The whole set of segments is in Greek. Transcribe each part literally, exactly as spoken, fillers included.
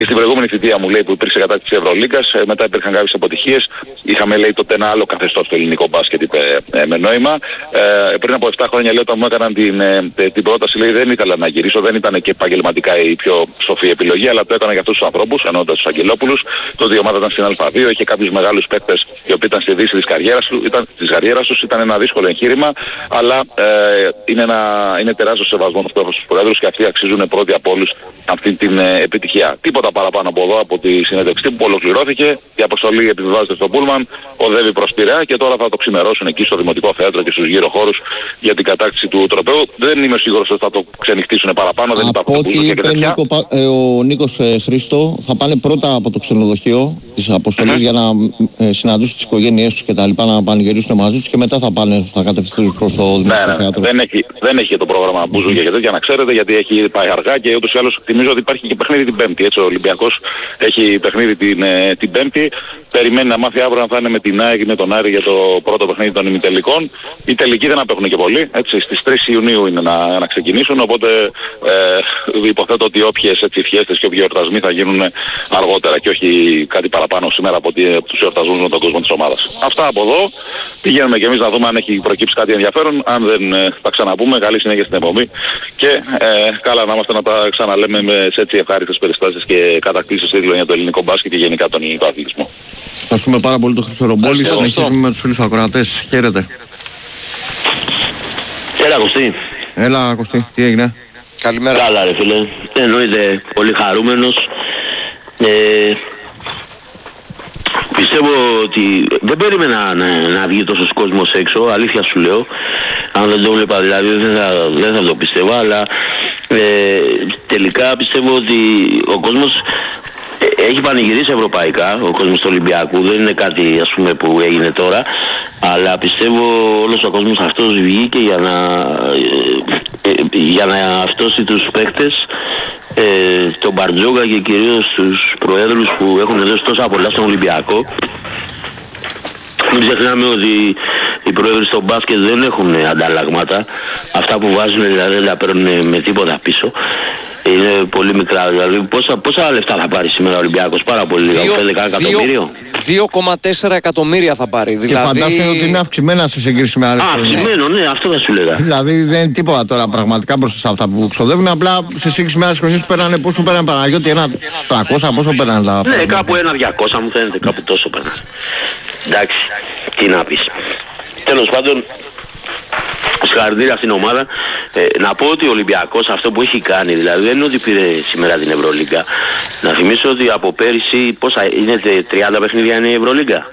Στην προηγούμενη θητεία μου λέει που υπήρξε κατάκτηση Ευρωλίγκας, ε, μετά υπήρχαν κάποιες αποτυχίες. Είχαμε λέει τότε ένα άλλο καθεστώς στο ελληνικό μπάσκετ, είπε ε, με νόημα. Ε, πριν από επτά χρόνια λέει όταν μου έκαναν την, ε, την πρόταση, λέει δεν ήθελα να γυρίσω, δεν ήταν και επαγγελματικά η πιο σοφή επιλογή, αλλά το έκανα για αυτούς τους ανθρώπους, εννοώντας τους Αγγελόπουλους. Τότε η ομάδα ήταν στην Α2, είχε κάποιους μεγάλους παίκτες οι οποίοι ήταν στη δύση της καριέρας, του, ήταν, της καριέρας τους, ήταν ένα δύσκολο εγχείρημα, αλλά ε, είναι, ένα, είναι τεράστιο σεβασμό που έχω στους προέδρους και αυτοί αξίζουν πρώτοι από όλους αυτή την ε, επιτυχία. Τίποτα παραπάνω από εδώ, από τη συνέντευξη που ολοκληρώθηκε. Η αποστολή επιβιβάζεται στο Πούλμαν, οδεύει προς Πειραιά και τώρα θα το ξημερώσουν εκεί στο Δημοτικό Θέατρο και στους γύρω χώρους για την κατάκτηση του τροπαίου. Δεν είμαι σίγουρος ότι θα το ξενυχτήσουν παραπάνω. Δεν από ό,τι είπε Νίκο, ε, ο Νίκος ε, Χρήστο, θα πάνε πρώτα από το ξενοδοχείο της αποστολής mm-hmm. για να ε, συναντήσουν τις οικογένειές τους και τα λοιπά, να πανηγυρίσουν μαζί τους και μετά θα πάνε, θα κατευθυνθούν προς το Δημοτικό ναι, ναι. Θέατρο. Δεν έχει, δεν έχει το πρόγραμμα μπουζούκια και τέτοια να ξέρετε, γιατί έχει πάει αργά και ούτως ή άλλως θυμίζω ότι υπάρχει και παιχνίδι την Πέμπτη. Έτσι, ο Ολυμπιακός έχει παιχνίδι την, ε, την Πέμπτη. Περιμένει να μάθει αύριο αν θα είναι με την ΑΕΚ ή με τον Άρη για το πρώτο παιχνίδι των ημιτελικών. Οι τελικοί δεν απέχουν και πολύ. Έτσι, στις τρεις Ιουνίου είναι να, να ξεκινήσουν. Οπότε ε, υποθέτω ότι όποιες φιέστες και όποιοι εορτασμοί θα γίνουν αργότερα και όχι κάτι παραπάνω σήμερα από, ότι, από τους εορτασμούς με τον κόσμο της ομάδας. Αυτά από εδώ. Πηγαίνουμε και εμείς να δούμε αν έχει προκύψει κάτι ενδιαφέρον. Αν δεν ε, τα ξαναπούμε, καλή συνέχεια στην εκπομπή. Και ε, καλά να είμαστε να τα ξαναλέμε με σε έτσι ευχάριστες περιστάσεις και κατακτήσεις τίτλων για το ελληνικό μπάσκετ και γενικά τον ελληνικό αθλητισμό. Ευχαριστούμε πάρα πολύ τον Χρήστο Ρομπόλη. Συνεχίζουμε με τους φίλους ακροατές. Χαίρετε. Έλα Κωστή. Έλα Κωστή, τι έγινε? Καλημέρα. Καλά ρε φίλε. Εννοείται πολύ χαρούμενος. Ε, πιστεύω ότι δεν περίμενα να, να βγει τόσος κόσμος έξω, αλήθεια σου λέω. Αν δεν το βλέπα δηλαδή δεν θα, δεν θα το πιστεύω, αλλά ε, τελικά πιστεύω ότι ο κόσμος έχει πανηγυρίσει ευρωπαϊκά, ο κόσμος του Ολυμπιακού, δεν είναι κάτι ας πούμε που έγινε τώρα, αλλά πιστεύω όλος ο κόσμος αυτός βγήκε για να, για να αυτόσει τους παίκτες, ε, τον Μπαρτζόκα και κυρίως τους προέδρους που έχουν δώσει τόσα πολλά στον Ολυμπιακό. Μην ξεχνάμε ότι οι πρόεδροι στο μπάσκετ δεν έχουν ανταλλάγματα. Αυτά που βάζουν δηλαδή δεν τα παίρνουν με τίποτα πίσω. Είναι πολύ μικρά. Δηλαδή πόσα, πόσα λεφτά θα πάρει σήμερα ο Ολυμπιακός? Πάρα πολύ λίγα. πέντε εκατομμύριο. δύο κόμμα τέσσερα εκατομμύρια θα πάρει. Και δηλαδή... φαντάζομαι ότι είναι αυξημένα σε σύγκριση με άλλες χρονιές. Α, αυξημένο, ναι, αυτό θα σου λέγα. Δηλαδή δεν είναι τίποτα τώρα πραγματικά μπροστά σε αυτά που ξοδεύουν. Απλά σε σύγκριση με άλλες χρονιές που παίρνανε, πόσο παίρνανε Παναγιώτη, ένα τριακόσια, πόσο παίρνανε τα. Ναι, κάπου ένα διακόσια μου φαίνεται, κάπου τόσο παίρνανε. Εντάξει, τι να πεις. Τέλος πάντων, συγχαρητήρια στην ομάδα. Ε, να πω ότι ο Ολυμπιακός αυτό που έχει κάνει, δηλαδή δεν είναι ότι πήρε σήμερα την Ευρωλίγκα. Να θυμίσω ότι από πέρυσι, πόσα είναι, τριάντα παιχνίδια είναι η Ευρωλίγκα.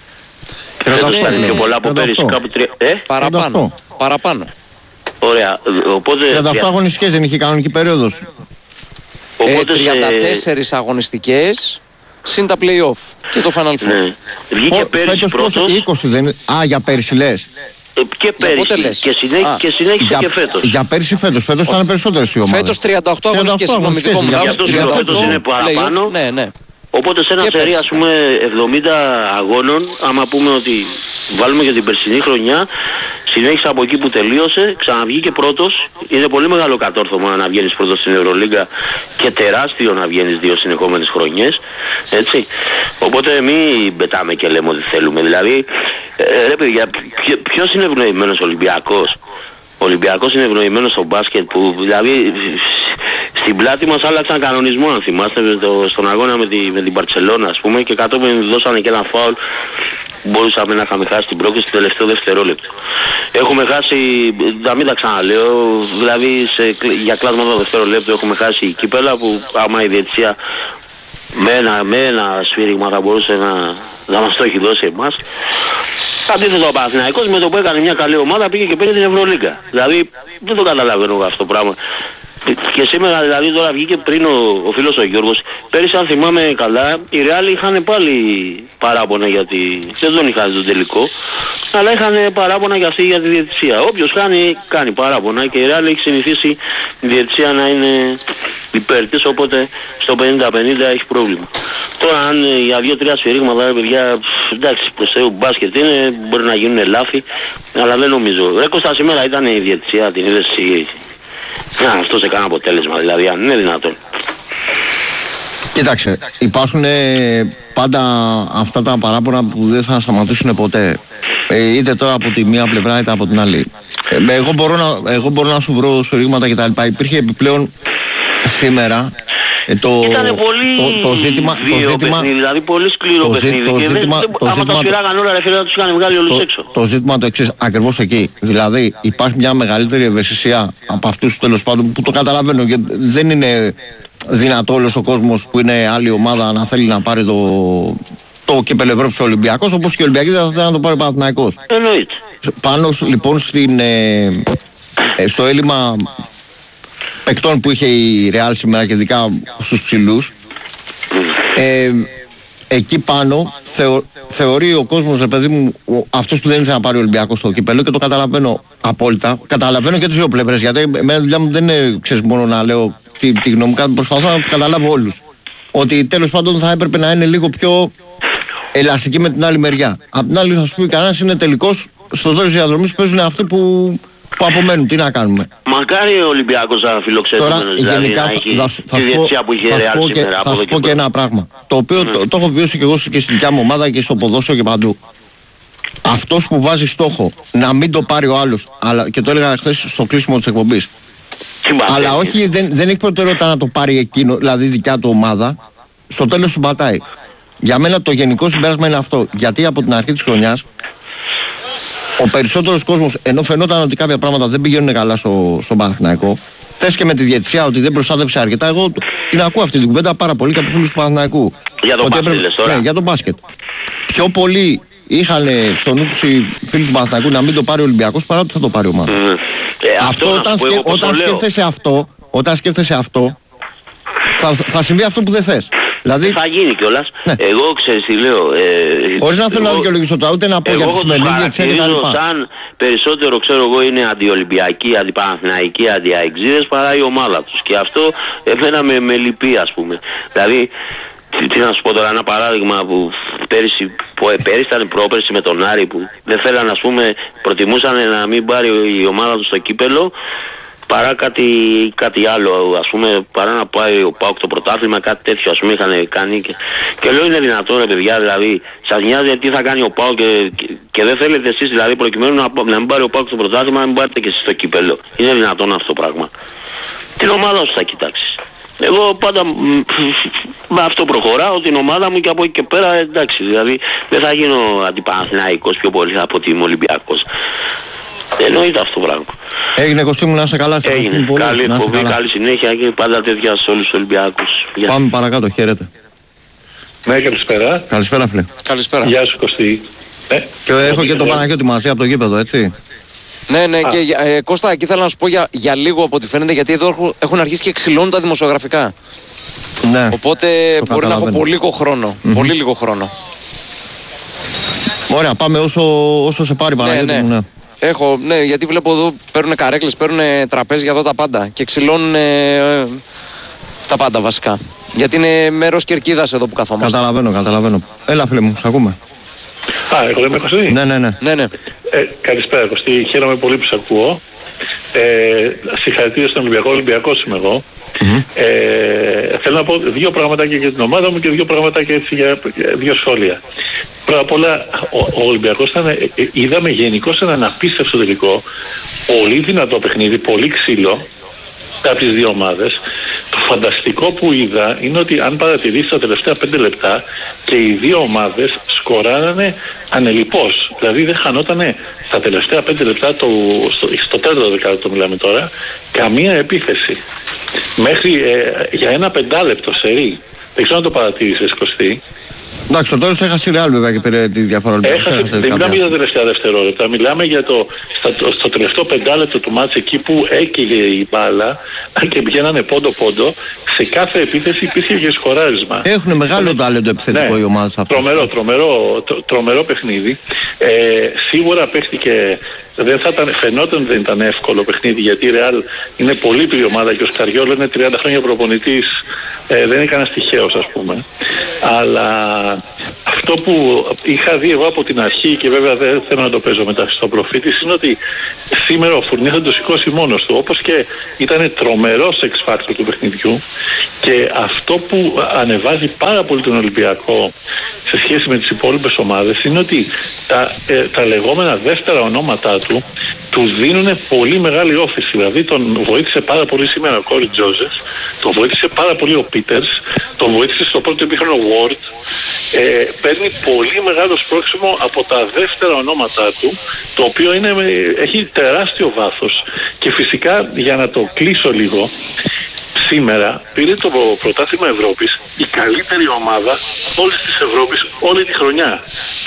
Δεν τους πάρει πιο πολλά από πέρυσι, κάπου τρία. Ε? Παραπάνω. Παραπάνω. Ωραία. Οπότε. τριάντα οκτώ αγωνιστικές δεν είχε κανονική περίοδος. Οπότε, ε, τριάντα τέσσερις αγωνιστικές συν τα play-off και το Final Four. Ναι. Βγήκε πέρυσι πρώτος. είκοσι δεν είναι. Α, για πέρυσι λες. Και πέρυσι και, συνέχ, και συνέχισε για, και φέτος. Για πέρυσι φέτος, φέτος ήταν περισσότερες οι ομάδες. Φέτος τριάντα οκτώ αγωνιστικές, συγγνώμη, δικό μου λάθος. τριάντα οκτώ είναι παραπάνω. Ναι, ναι. Οπότε σε ένα σερί ας πούμε εβδομήντα αγώνων, άμα πούμε ότι βάλουμε για την περσινή χρονιά, συνέχισε από εκεί που τελείωσε, ξαναβγήκε πρώτος. Είναι πολύ μεγάλο κατόρθωμα να βγαίνεις πρώτος στην Ευρωλίγκα και τεράστιο να βγαίνεις δύο συνεχόμενες χρονιές. Έτσι. Οπότε μην πετάμε και λέμε ότι θέλουμε. Δηλαδή, ε, ρε παιδιά, ποιος είναι ευνοημένος Ολυμπιακός? Ο Ολυμπιακός είναι ευνοημένος στο μπάσκετ που δηλαδή στην πλάτη μας άλλαξαν κανονισμό, αν θυμάστε, το, στον αγώνα με, τη, με την Μπαρτσελώνα ας πούμε, και κατόπιν δώσανε και ένα φάουλ. Μπορούσαμε να είχαμε χάσει την πρόκληση στο τελευταίο δευτερόλεπτο. Έχουμε χάσει, να μην τα ξαναλέω, δηλαδή σε, για κλάσμα το δευτερόλεπτο έχουμε χάσει η κύπελα που άμα η διαιτησία με ένα, με ένα σφύριγμα θα μπορούσε να, να μας το έχει δώσει εμάς. Αντίθετα ο Παναθηναϊκός με το που έκανε μια καλή ομάδα πήγε και πήρε την Ευρωλίγκα. Δηλαδή δεν το καταλαβαίνω αυτό το πράγμα. Και σήμερα δηλαδή τώρα βγήκε πριν ο, ο φίλος ο Γιώργος. Πέρυσι αν θυμάμαι καλά οι Ρεάλ είχαν πάλι παράπονα γιατί δεν τον είχαν τον τελικό. Αλλά είχαν παράπονα για αυτή για τη διαιτησία. Όποιος κάνει, κάνει παράπονα και η Ρεάλ έχει συνηθίσει η διαιτησία να είναι υπέρ της, οπότε στο πενήντα πενήντα έχει πρόβλημα. Τώρα αν για δύο-τρία σφυρίγματα, παιδιά, εντάξει, προς Θεού μπάσκετ είναι, μπορεί να γίνουν λάθη, αλλά δεν νομίζω. Ρε Κώστα, σήμερα ήταν η διαιτησία, την είδες εσύ? Να, αυτό σε κανένα αποτέλεσμα, δηλαδή, αν είναι δυνατόν. Κοίταξε, υπάρχουν ε, πάντα αυτά τα παράπονα που δεν θα σταματήσουν ποτέ. Ε, είτε τώρα από τη μία πλευρά είτε από την άλλη. Ε, εγώ, μπορώ να, εγώ μπορώ να σου βρω σφυρίγματα κτλ. Υπήρχε επιπλέον σήμερα ε, το, Ήτανε πολύ το, το ζήτημα. βίαιο το ζήτημα παιχνίδι, δηλαδή πολύ σκληρό το, παιχνίδι. το, και ζήτημα, δεν, το, άμα ζήτημα, τα σφυράγαν όλα, ρε φίλε, θα τους είχαν βγάλει όλους το, έξω. το ζήτημα το εξής, ακριβώς εκεί. Δηλαδή υπάρχει μια μεγαλύτερη ευαισθησία από αυτούς τέλος πάντων που το καταλαβαίνω και δεν είναι δυνατό όλος ο κόσμος που είναι άλλη ομάδα να θέλει να πάρει το, το κύπελλο Ευρώπης ο Ολυμπιακός, όπως και ο Ολυμπιακός θα θέλει να το πάρει ο Παναθηναϊκός. Εννοείται. Πάνω λοιπόν στην, ε, ε, στο έλλειμμα παικτών που είχε η Real σήμερα και ειδικά στους ψηλούς, ε, εκεί πάνω θεω, θεωρεί ο κόσμος, ρε παιδί μου, ο, αυτός που δεν ήθελε να πάρει ο Ολυμπιακός στο κύπελλο, και το καταλαβαίνω απόλυτα. Καταλαβαίνω και τις δύο πλευρές, γιατί εμένα δουλειά μου δεν είναι, ξέρεις, μόνο να λέω τη, τη γνώμη μου, προσπαθώ να τους καταλάβω όλους. Ότι τέλος πάντων θα έπρεπε να είναι λίγο πιο ελαστική με την άλλη μεριά. Απ' την άλλη θα σου πει κανένας, είναι τελικός στο τέλος της διαδρομής παίζουν αυτοί που, που απομένουν. Τι να κάνουμε. Μακάρι ο Ολυμπιακός να φιλοξενούμενος. Τώρα δηλαδή, γενικά να θα, έχει θα, θα, τη σου πω, διετησία που είχε θα, σου Real πω και, σήμερα, θα από σου εδώ πω και πέρα. ένα πράγμα. Το οποίο Mm. το, το έχω βιώσει και εγώ και στην δικιά μου ομάδα και στο ποδόσφαιρο και παντού. Αυτός που βάζει στόχο να μην το πάρει ο άλλος, αλλά και το έλεγα χθες στο κλείσιμο της εκπομπής. Αλλά όχι, δεν, δεν έχει προτεραιότητα να το πάρει εκείνο, δηλαδή δικιά του ομάδα, στο τέλος του πατάει. Για μένα το γενικό συμπέρασμα είναι αυτό. Γιατί από την αρχή της χρονιάς ο περισσότερος κόσμος, ενώ φαινόταν ότι κάποια πράγματα δεν πηγαίνουν καλά στο, στον Παναθηναϊκό, θες και με τη διαιτησία ότι δεν προστάτευσε αρκετά, εγώ την ακούω αυτή την κουβέντα πάρα πολύ και από φίλους του Παναθηναϊκού. Για τον μπάσκετ λες τώρα. Ναι, για τον μπάσκετ. Πιο πολύ είχαν στο νου τους οι φίλοι του Παναθηναϊκού να μην το πάρει ο Ολυμπιακός παρά ότι θα το πάρει ο ομάδα. Mm. Ε, αυτό, αυτό όταν, σκε, όταν σκέφτεσαι αυτό, όταν σκέφτεσαι αυτό, θα, θα συμβεί αυτό που δεν θες. Δηλαδή, θα γίνει κιόλας. Ναι. Εγώ ξέρεις τι λέω. Ε, χωρίς να θέλω να δικαιολογήσω τώρα, ούτε να πω για τη σημερινή διεξία και τα λοιπά. Σαν περισσότερο, ξέρω εγώ, είναι αντιολυμπιακοί, αντιπαναθηναϊκοί, αντιαεξίδες παρά η ομάδα τους. Και αυτό εμένα με, με λυπεί, ας πούμε. Δηλαδή, τι, τι να σου πω τώρα, ένα παράδειγμα που πέρυσι, που, πέρυσι ήταν πρόπερσι με τον Άρη που δεν θέλαν, ας πούμε, προτιμούσαν να μην πάρει η ομάδα του στο κύπελλο παρά κάτι, κάτι άλλο, ας πούμε, παρά να πάει ο ΠΑΟΚ το πρωτάθλημα, κάτι τέτοιο, ας πούμε, είχαν κάνει και, και λέω είναι δυνατόν, ρε παιδιά, δηλαδή, σας νοιάζει τι θα κάνει ο ΠΑΟΚ και, και, και δεν θέλετε εσείς, δηλαδή, προκειμένου να, να μην πάρει ο ΠΑΟΚ το πρωτάθλημα, να μην πάρετε και εσείς το κύπελλο. Είναι δυνατόν αυτό το πράγμα. Την ομάδα σου θα κοιτάξεις. Εγώ πάντα με αυτό προχωράω, την ομάδα μου, και από εκεί και πέρα, εντάξει, δηλαδή, δεν θα γίνω αντιπαναθηναϊκός πιο πολύ από ότι είμαι Ολυμπιακός. Εννοείται αυτό το πράγμα. Έγινε, Κωστή μου, να είσαι καλά. Έγινε. Πολύ. Καλή εκπομπή, καλή συνέχεια και πάντα τέτοια σε όλους τους Ολυμπιακούς. Πάμε παρακάτω, χαίρετε. Ναι, καλησπέρα. Καλησπέρα, φίλε. Καλησπέρα. Γεια σου, Κωστή. Ναι. Και έχω και τον Παναγιώτη μαζί από το γήπεδο, έτσι. Ναι, ναι, Α. και ε, Κώστα, εκεί θέλω να σου πω για, για λίγο από ό,τι φαίνεται, γιατί εδώ έχουν, έχουν αρχίσει και ξυλώνουν τα δημοσιογραφικά. Ναι. Οπότε μπορεί να έχω πολύ λίγο χρόνο. Mm-hmm. Πολύ λίγο χρόνο. Ωραία, πάμε όσο, όσο σε πάρει, Παναγιώτη ναι, ναι. μου, ναι. Έχω, ναι, γιατί βλέπω εδώ παίρνουν καρέκλες, παίρνουν τραπέζια εδώ τα πάντα και ξυλώνουν ε, τα πάντα βασικά. Γιατί είναι μέρος κερκίδας εδώ που καθόμαστε. Καταλαβαίνω, καταλαβαίνω. Έλα, φίλε μου, σ' ακούμε. Α, εγώ είμαι Κωστή. Ναι, ναι, ναι. ναι, ναι. Ε, καλησπέρα, Κωστή. Χαίρομαι πολύ που σ' ακούω. Ε, συγχαρητήρια στον Ολυμπιακό. Ολυμπιακός είμαι εγώ. Mm-hmm. Ε, θέλω να πω δύο πραγματάκια για την ομάδα μου και δύο πραγματάκια έτσι για δύο σχόλια. Πρώτα απ' όλα, ο, ο Ολυμπιακός ήταν, ε, είδαμε γενικώς έναν απίστευτο τελικό, πολύ δυνατό παιχνίδι, πολύ ξύλο από τις δύο ομάδες. Το φανταστικό που είδα είναι ότι αν παρατηρήσεις τα τελευταία πέντε λεπτά και οι δύο ομάδες σκοράρανε ανελιπώς. Δηλαδή δεν χανότανε στα τελευταία πέντε λεπτά, το, στο, στο τέταρτο δεκάλεπτο μιλάμε τώρα, καμία επίθεση. Μέχρι ε, για ένα πεντάλεπτο σερί. Δεν ξέρω αν το παρατήρησες, Κωστή. Εντάξει, ο τέλος έχασε η Real βέβαια και πήρε τη διαφορά. Έχασε, δεν μιλάμε για τα τελευταία δευτερόλεπτα. Μιλάμε για το στο, στο τελευταίο πεντάλεπτο του μάτς, εκεί που έκαιγε η μπάλα και πηγαίνανε πόντο-πόντο. Σε κάθε επίθεση υπήρχε και σκοράρισμα. Έχουν μεγάλο τάλεντο επιθετικό, ναι, οι ομάδες αυτές. Τρομερό, τρομερό, τρο, τρομερό παιχνίδι. Ε, σίγουρα παίχτηκε. Δεν θα ήταν, φαινόταν δεν ήταν εύκολο παιχνίδι, γιατί η Real είναι πολύ πλήρη ομάδα και ο Σκαριόλο είναι τριάντα χρόνια προπονητής, ε, δεν είναι κανένας τυχαίος, ας πούμε. Αλλά αυτό που είχα δει εγώ από την αρχή και βέβαια δεν θέλω να το παίζω μετά στο προφή της είναι ότι σήμερα ο Φουρνιές θα το σηκώσει μόνος του, όπως και ήταν τρομερός X Factor του παιχνιδιού, και αυτό που ανεβάζει πάρα πολύ τον Ολυμπιακό σε σχέση με τις υπόλοιπες ομάδες είναι ότι τα, ε, τα λεγόμενα δεύτερα ονόματά του του δίνουν πολύ μεγάλη όθηση. Δηλαδή τον βοήθησε πάρα πολύ σήμερα ο Κόρι Τζόζεφ, τον βοήθησε πάρα πολύ ο Πίτερς, τον βοήθησε στο πρώτο επίχρονο ο Ward. Ε, παίρνει πολύ μεγάλο σπρώξιμο από τα δεύτερα ονόματά του, το οποίο είναι, έχει τεράστιο βάθος. Και φυσικά, για να το κλείσω λίγο, σήμερα πήρε το πρωτάθλημα Ευρώπης η καλύτερη ομάδα όλης της Ευρώπης όλη τη χρονιά.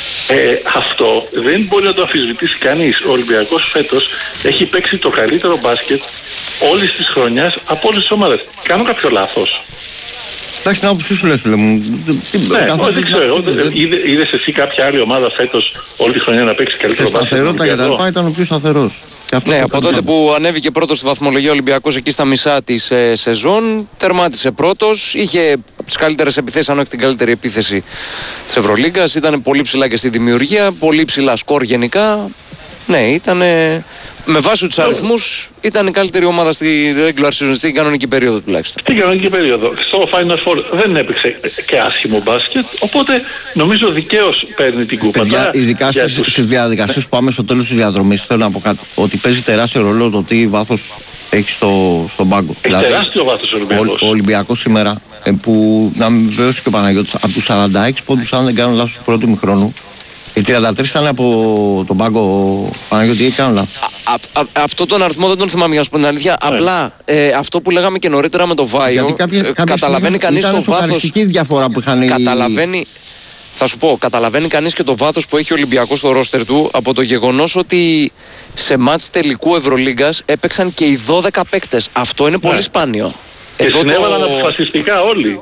Ε, αυτό δεν μπορεί να το αμφισβητήσει κανείς. Ο Ολυμπιακός φέτος έχει παίξει το καλύτερο μπάσκετ όλης της χρονιάς από όλες τις ομάδες. Κάνω κάποιο λάθος? Εντάξει, να όποιος σου λες, φίλε μου. Ναι, δεν ξέρω. Είδες εσύ κάποια άλλη ομάδα φέτος όλη τη χρονιά να παίξει καλύτερο μπάσκετ? Σταθερότητα και τα λοιπά, ήταν ο πιο σταθερός. Ναι, από τότε που ανέβηκε πρώτος στη βαθμολογία ο Ολυμπιακός εκεί στα μισά της ε, σεζόν, τερμάτισε πρώτος, είχε τις καλύτερες επιθέσεις, αν όχι την καλύτερη επίθεση της Ευρωλίγκας, ήταν πολύ ψηλά και στη δημιουργία, πολύ ψηλά σκορ γενικά. Ναι, ήταν με βάση τους αριθμούς, ήταν η καλύτερη ομάδα στη regular season, στην κανονική περίοδο τουλάχιστον. Στην κανονική περίοδο. Στο Final Four δεν έπαιξε και άσχημο μπάσκετ, οπότε νομίζω δικαίως παίρνει την κούπα. Παιδιά, ειδικά στις, τους... στις διαδικασίες που πάμε στο τέλος της διαδρομής, θέλω να πω κάτι, ότι παίζει τεράστιο ρόλο το τι βάθος έχει στο, στον πάγκο. Έχει δηλαδή, τεράστιο βάθος ο Ολυμπιακός. Ο, ο Ολυμπιακός σήμερα, ε, που να μην βεβαίωσει και ο Παναγιώτης, από τους σαράντα έξι πόντους, αν δεν κάνω λάθος, του πρώτου ημιχρόνου, οι τριάντα τρεις ήταν από τον πάγκο, Παναγιώτη, ή κάνω λάθος? Αυτό τον αριθμό δεν τον θυμάμαι, για να σου πω την αλήθεια. Yeah. Απλά ε, αυτό που λέγαμε και νωρίτερα με το Βάιο, κάποια, κάποια καταλαβαίνει κανείς το βάθος. Διαφορά που είχαν καταλαβαίνει, οι... θα σου πω, καταλαβαίνει κανείς και το βάθος που έχει ο Ολυμπιακός στο ρόστερ του από το γεγονός ότι σε μάτς τελικού Ευρωλίγκας έπαιξαν και οι δώδεκα παίκτες. Αυτό είναι πολύ yeah. σπάνιο. Και συνέβαλαν το... αποφασιστικά όλοι.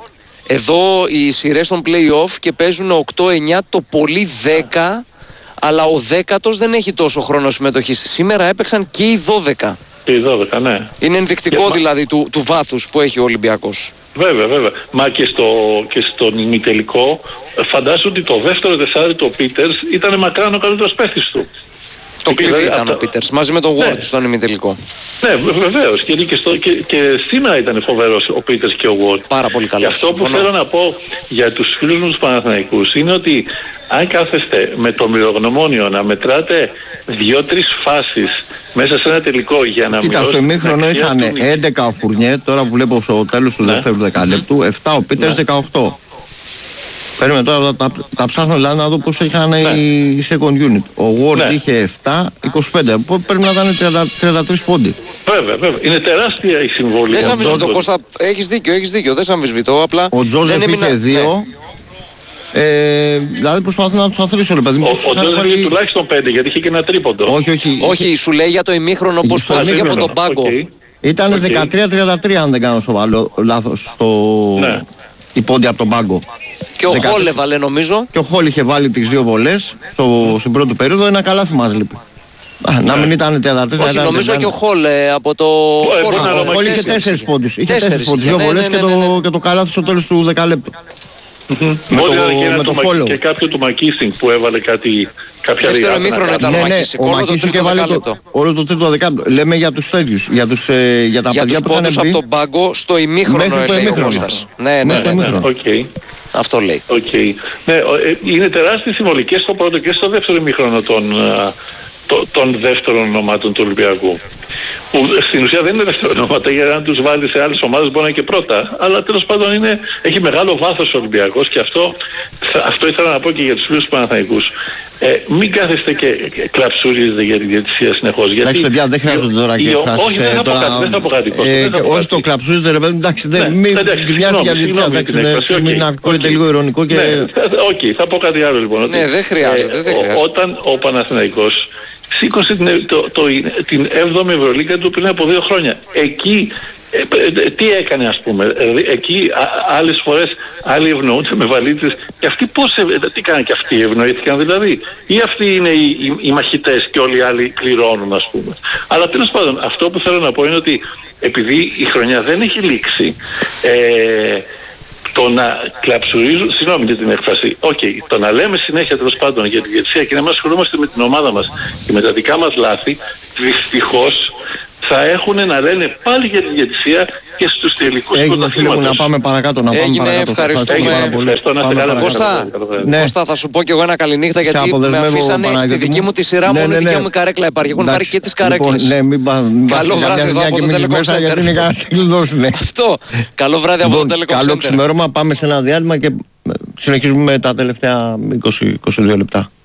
Εδώ οι σειρές των play-off και παίζουν οκτώ εννιά, το πολύ δέκα, αλλά ο δέκατος δεν έχει τόσο χρόνο συμμετοχής. Σήμερα έπαιξαν και οι δώδεκα. Και οι δώδεκα, ναι. Είναι ενδεικτικό και... δηλαδή του, του βάθους που έχει ο Ολυμπιακός. Βέβαια, βέβαια. Μα και, στο, και στον ημιτελικό φαντάζομαι ότι το δεύτερο τεσσάρι του Πίτερς ήταν μακράν ο καλύτερος παίκτης του. Το κλειδί δηλαδή, ήταν αυτό... ο Πίτερς, μαζί με τον Ward ναι. στον ημιτελικό. Ναι, βεβαίως. Και, και, και, και σήμερα ήταν φοβερός ο Πίτερς και ο Ward. Πάρα πολύ καλός. Και αυτό που θέλω να πω για τους φίλους μου τους Παναθηναϊκούς είναι ότι αν κάθεστε με το μυρογνωμόνιο να μετράτε δύο-τρεις φάσεις μέσα σε ένα τελικό για να Κοίτα, στο ημίχρονο είχαν έντεκα ο Φουρνιέ, τώρα που βλέπω στο τέλος του ναι. δεύτερου δεκαλέπτου, επτά ο Πίτερς, ναι. δεκαοκτώ. Παίρνουμε τώρα, τα, τα ψάχνω δηλαδή να δω πώς είχαν ναι. οι second unit. Ο Ward ναι. είχε επτά, είκοσι πέντε. Πρέπει να ήταν τριάντα τρεις πόντι. Βέβαια, βέβαια. Είναι τεράστια η συμβολή. Δεν σ' αμφισβητώ, Κώστα. Έχεις δίκιο, έχεις δίκιο. Δεν σ' αμφισβητώ. Απλά ο Τζόζεφ είχε δύο. Ναι. Ε, δηλαδή προσπαθώ να τους αθροίσω, ρε παιδί μου. Ο, ο Τζόζεφ είχε τουλάχιστον πέντε, γιατί είχε και ένα τρίποντο. Όχι, όχι. Όχι, σου λέει για το ημίχρονο πώς φάνηκε από τον πάγκο. Okay. Ήταν okay. δεκατρία τριάντα τρία, αν δεν κάνω σοβαρό λάθος, στο ναι. η πόντι από τον πάγκο. Και ο Χόλ έβαλε νομίζω. Και ο Χόλ είχε βάλει τις δύο βολές στο, στην πρώτη περίοδο, ένα καλάθι μας λείπει. Α, να μην ήταν τριάντα τρία. Όχι, νομίζω και ο Χόλ από το Φόρμα. Ο Χόλ είχε τέσσερις πόντους. Είχε τέσσερις πόντους, δύο βολές και το καλάθι στο τέλος του δεκαλέπτου. Με το follow. Και κάποιο του Μακίστινγκ που έβαλε κάτι. Κάποια δεύτερο ημίχρονο ήταν ο Μακίστινγκ. Ο Μακίστινγκ είχε βάλει όλο το τρίτο δεκάλεπτο. Λέμε για τους τέτοιους, για τα παιδιά που είχαν μπει από τον πάγκο στο ημίχρονο. Ναι, ναι, ναι. Αυτό λέει. Okay. Ναι, είναι τεράστιες συμβολικές στο πρώτο και στο δεύτερο ημίχρονο των, των δεύτερων ονομάτων του Ολυμπιακού. Που στην ουσία δεν είναι δεύτερο ονόματα, γιατί αν τους βάλει σε άλλες ομάδες μπορεί να είναι και πρώτα. Αλλά τέλος πάντων είναι, έχει μεγάλο βάθος ο Ολυμπιακός και αυτό, αυτό ήθελα να πω και για τους φίλους του Παναθηναϊκούς. Ε, μην κάθεστε και κλαψουρίζετε για τη διαιτησία συνεχώς. Εντάξει, παιδιά, δεν χρειάζονται τώρα και εκφράσεις. Όχι, δεν θα πω κάτι. Όχι το κλαψουρίζετε, ρε παιδί, εντάξει, μην μοιάζει για διαιτησία, μην ακούγεται λίγο ειρωνικό και... Οκ, θα πω κάτι άλλο λοιπόν. Ναι, δεν χρειάζεται. Όταν ο Παναθηναϊκός σήκωσε την, το, το, την έβδομη Ευρωλίγκα του πριν από δύο χρόνια. Εκεί ε, τι έκανε ας πούμε. Ε, εκεί α, άλλες φορές άλλοι ευνοούνται με βαλίτσες. Και αυτοί πώς, ε, τι κάνανε και αυτοί, ευνοήθηκαν δηλαδή. Ή αυτοί είναι οι, οι, οι μαχητές και όλοι οι άλλοι κληρώνουν ας πούμε. Αλλά τέλος πάντων αυτό που θέλω να πω είναι ότι επειδή η χρονιά δεν έχει λήξει, ε, το να κλαψουρίζουν, συγγνώμη για την έκφραση, οκ, okay, το να λέμε συνέχεια τέλος πάντων για την διαιτησία και να μας ασχολούμαστε με την ομάδα μας και με τα δικά μας λάθη, δυστυχώς θα έχουν να λένε πάλι για την διαιτησία και στους τελικούς του πρωταθλήματος. Να πάμε παρακάτω, να πάμε Έγινε, παρακάτω. ευχαριστούμε πάρα πολύ. Κώστα, ναι. Κώστα, θα σου πω κι εγώ ένα καληνύχτα γιατί με αφήσανε στη δική μου τη σειρά, ναι, μόνο ναι, η ναι. δικιά μου καρέκλα υπάρχει. Έχουν πάρει και τις καρέκλες. Λοιπόν, ναι, μην καλό βράδυ εδώ από το Telecom Center. Γιατί είναι κανένα να κλειδώσουν. Αυτό. Καλό βράδυ από το Telecom Center. Καλό ξημέρωμα, πάμε σε ένα διάλειμμα και συνεχίζουμε τα τελευταία είκοσι με είκοσι δύο λεπτά.